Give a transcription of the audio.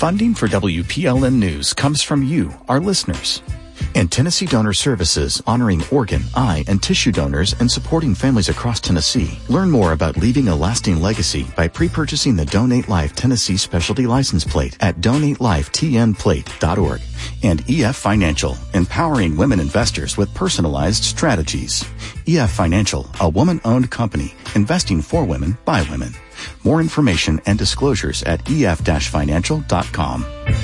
Funding for WPLN News comes from you, our listeners. And Tennessee Donor Services, honoring organ, eye, and tissue donors and supporting families across Tennessee. Learn more about leaving a lasting legacy by pre-purchasing the Donate Life Tennessee Specialty License Plate at DonateLifeTNPlate.org. And EF Financial, empowering women investors with personalized strategies. EF Financial, a woman-owned company, investing for women by women. More information and disclosures at ef-financial.com.